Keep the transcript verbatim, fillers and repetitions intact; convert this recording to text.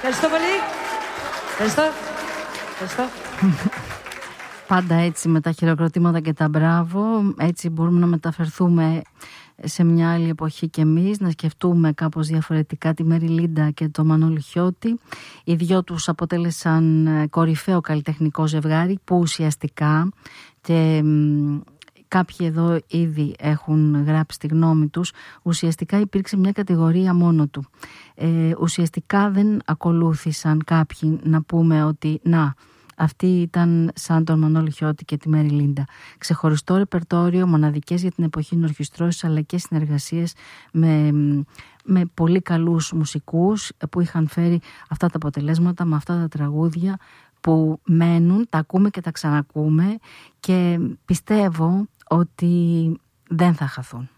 Ευχαριστώ πολύ. Ευχαριστώ. Ευχαριστώ. Πάντα έτσι με τα χειροκροτήματα και τα μπράβο, έτσι μπορούμε να μεταφερθούμε σε μια άλλη εποχή κι εμείς, να σκεφτούμε κάπως διαφορετικά τη Μέρι Λίντα και το Μανώλη Χιώτη. Οι δυο τους αποτέλεσαν κορυφαίο καλλιτεχνικό ζευγάρι που ουσιαστικά, και κάποιοι εδώ ήδη έχουν γράψει τη γνώμη τους, ουσιαστικά υπήρξε μια κατηγορία μόνο του. Ε, ουσιαστικά δεν ακολούθησαν κάποιοι να πούμε ότι να, αυτή ήταν σαν τον Μανώλη Χιώτη και τη Μέρι Λίντα. Ξεχωριστό ρεπερτόριο, μοναδικές για την εποχή ορχιστρώσεις, αλλά και συνεργασίες με, με πολύ καλούς μουσικούς που είχαν φέρει αυτά τα αποτελέσματα με αυτά τα τραγούδια που μένουν, τα ακούμε και τα ξανακούμε και πιστεύω ότι δεν θα χαθούν.